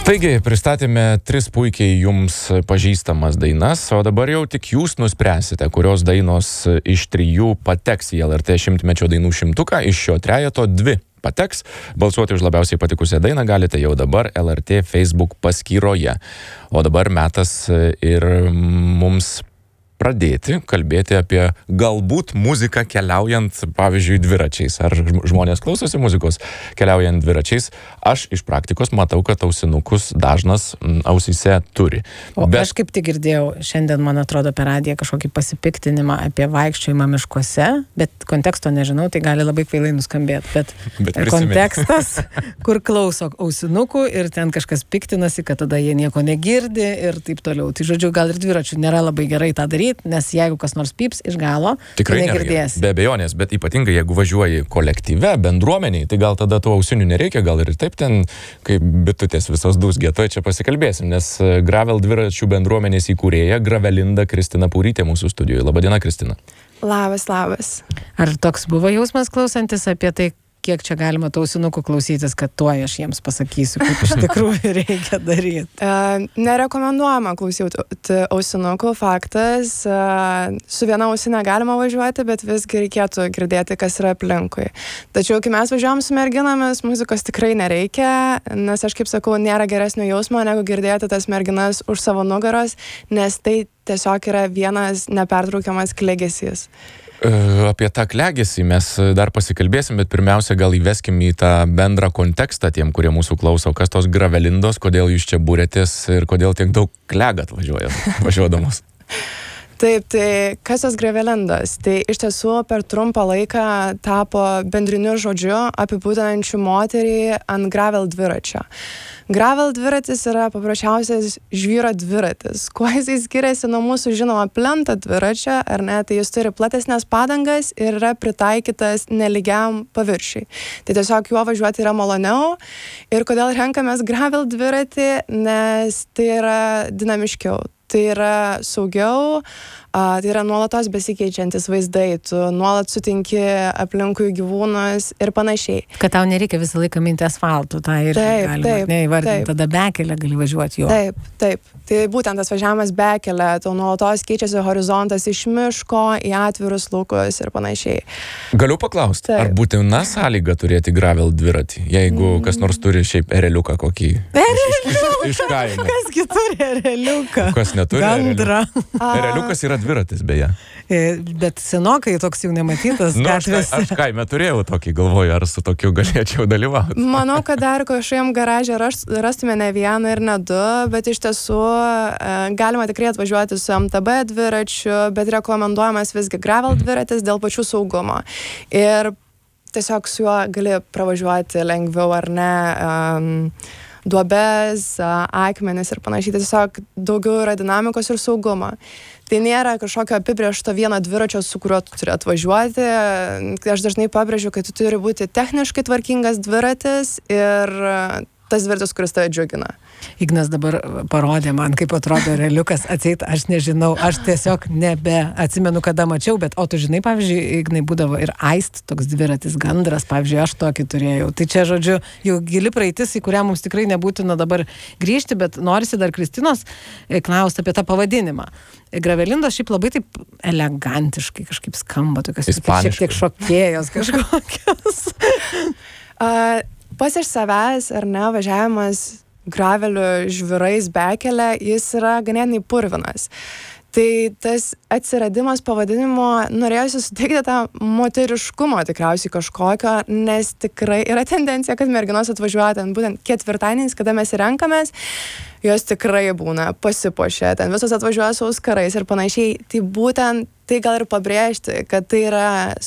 Taigi, pristatėme 3 puikiai jums pažįstamas dainas, o dabar jau tik jūs nuspręsite, kurios dainos iš 3 pateks į LRT 100-mečio dainų 100-ką, iš šio trejeto 2 pateks. Balsuoti už labiausiai patikusią dainą galite jau dabar LRT Facebook paskyroje. O dabar metas ir mums pradėti kalbėti apie galbūt muziką keliaujant, pavyzdžiui, dviračiais. Ar žmonės klausosi muzikos keliaujant dviračiais? Aš iš praktikos matau, kad ausinukus dažnas ausyse turi. Aš kaip tik girdėjau šiandien, man atrodo, per radiją kažkokį pasipiktinimą apie vaikščiojimą miškuose, bet konteksto nežinau, tai gali labai kvailai nuskambėti. Bet kontekstas, kur klauso ausinukų ir ten kažkas piktinasi, kad tada jie nieko negirdi ir taip toliau. Tai žodžiu, gal ir dviračių nėra labai gerai tą daryti, nes jeigu kas nors pyps iš galo, tikrai negirdės. Be abejonės, bet ypatingai jeigu važiuoji kolektyve, bendruomeniai, tai gal tada tų ausinių nereikia, gal ir taip ten, kaip bitutės visos dūzgė, to čia pasikalbėsim, nes Gravel dviračių bendruomenės įkūrėja Gravelinda Kristina Purytė mūsų studijoje. Labadiena, Kristina. Labas. Ar toks buvo jausmas klausantis apie tai, kiek čia galima ausinukų klausytis, kad tuoj aš jiems pasakysiu, kaip iš tikrųjų reikia daryti? Nerekomenduojama klausyti ausinukų, faktas. Su viena ausinė galima važiuoti, bet visgi reikėtų girdėti, kas yra aplinkui. Tačiau, kai mes važiuojam su merginomis, muzikos tikrai nereikia, nes aš kaip sakau, nėra geresnio jausmo, negu girdėti tas merginas už savo nugaros, nes tai tiesiog yra vienas nepertraukiamas klegesys. Apie tą klegesį mes dar pasikalbėsim, bet pirmiausia gal įveskim į tą bendrą kontekstą tiem, kurie mūsų klauso. Kas tos Gravelindos, kodėl jūs čia būrėtės ir kodėl tiek daug klegat važiuodamos? Taip, tai kas tos Gravelindos? Tai iš tiesų per trumpą laiką tapo bendriniu žodžiu apibūdinančiu moterį ant gravel dviračio. Gravel dviratis yra paprasčiausias žvyro dviratis. Kuo jisai skiriasi nuo mūsų žinoma plento dviračio, ar ne? Tai jis turi platesnės padangas ir yra pritaikytas nelygiam paviršiui. Tai tiesiog juo važiuoti yra maloniau. Ir kodėl renkamės gravel dviratį? Nes tai yra dinamiškiau. Tai yra saugiau, tai yra nuolatos besikeičiantis vaizdai, tu nuolat sutinki aplinkui gyvūnus ir panašiai. Kad tau nereikia visą laiką minti asfaltų, tai ir galima neįvardinti, tada bekelę gali važiuoti juo. Taip. Tai būtent tas važiavimas bekelė, tu nuolatos keičiasi horizontas iš miško į atvirus laukus ir panašiai. Galiu paklausti, ar būtina sąlyga turėti gravel dviratį, jeigu kas nors turi šiaip ereliuką kokį iš kaimo? Kasgi turi ereliuką? Kas neturi Gandrą. Ereliukas yra dviratis, beje. Bet senokai toks jau nematytas gatvėse. Aš kaime turėjau tokį, galvoju, ar su tokiu galėčiau dalyvauti. Manau, kad dar kažkokiam garaže rastume ne vieną ir ne 2, bet iš tiesų galima tikrai atvažiuoti su MTB dviračiu, bet rekomenduojamas visgi gravel dviratis dėl pačių saugumo. Ir tiesiog su juo gali pravažiuoti lengviau ar ne, duobes, akmenis ir panašiai. Tiesiog daugiau yra dinamikos ir saugumo. Tai nėra kažkokio apibrėžto vieno dviračio, su kuriuo tu turi atvažiuoti. Aš dažnai pabrėžiu, kad tu turi būti techniškai tvarkingas dviratis ir tas dviratis, kuris tave džiugina. Ignas dabar parodė man, kaip atrodo ereliukas. Atseit, aš nežinau, aš tiesiog atsimenu, kada mačiau, bet o tu žinai, pavyzdžiui, Ignai būdavo ir Aist, toks dviratis Gandras, pavyzdžiui, aš tokį turėjau. Tai čia, žodžiu, jau gili praeitis, į kurią mums tikrai nebūtina dabar grįžti, bet norisi dar Kristinos klausti apie tą pavadinimą. Gravelindos šiaip labai taip elegantiškai kažkaip skamba, tokios šiek tiek šokėjos kažkokios. Pas iš savęs, ar ne, važiavimas graveliu žvyrais bekelė, jis yra ganėtinai purvinas. Tai tas atsiradimas pavadinimo norėjusi suteikti tą moteriškumo tikriausiai kažkokio, nes tikrai yra tendencija, kad merginos atvažiuoja ten būtent ketvirtadieniais, kada mes renkamės, jos tikrai būna pasipuošę, ten visos atvažiuoja su auskarais ir panašiai. Tai būtent tai gal ir pabrėžti, kad tai yra